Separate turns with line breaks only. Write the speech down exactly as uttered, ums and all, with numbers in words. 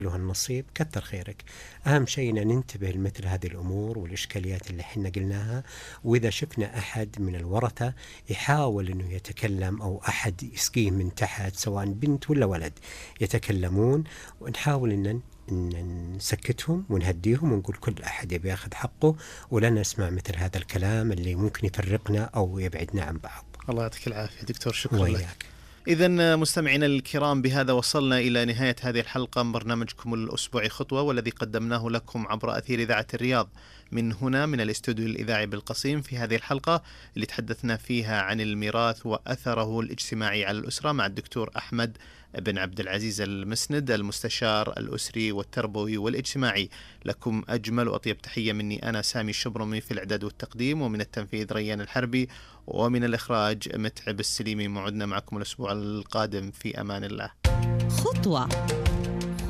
له النصيب كتر خيرك. أهم شيء أن ننتبه لمثل هذه الأمور والإشكاليات اللي حنا قلناها، وإذا شفنا أحد من الورثة يحاول أنه يتكلم أو أحد يسقيه من تحت سواء بنت ولا ولد يتكلمون، ونحاول أن إن نسكتهم ونهديهم ونقول كل أحد يبي ياخذ حقه، ولا نسمع مثل هذا الكلام اللي ممكن يفرقنا أو يبعدنا عن بعض.
الله يعطيك العافية دكتور، شكرا
وياك.
لك. إذن مستمعينا الكرام، بهذا وصلنا إلى نهاية هذه الحلقة من برنامجكم الأسبوعي خطوة، والذي قدمناه لكم عبر أثير إذاعة الرياض من هنا من الاستوديو الإذاعي بالقصيم. في هذه الحلقة اللي تحدثنا فيها عن الميراث وأثره الاجتماعي على الأسرة مع الدكتور أحمد بن عبد العزيز المسند، المستشار الأسري والتربوي والاجتماعي. لكم أجمل وأطيب تحية مني أنا سامي الشبرمي في الإعداد والتقديم، ومن التنفيذ ريان الحربي، ومن الإخراج متعب السليمي. موعدنا معكم الأسبوع القادم، في أمان الله.
خطوة.